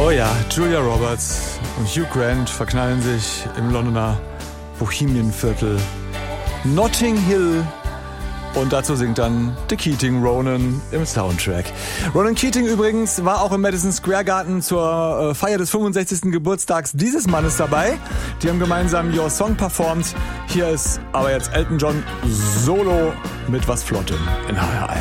Oh ja, Julia Roberts und Hugh Grant verknallen sich im Londoner Bohemienviertel Notting Hill. Und dazu singt dann The Keating Ronan im Soundtrack. Ronan Keating übrigens war auch im Madison Square Garden zur Feier des 65. Geburtstags dieses Mannes dabei. Die haben gemeinsam Your Song performt. Hier ist aber jetzt Elton John solo mit was Flottem in HR1.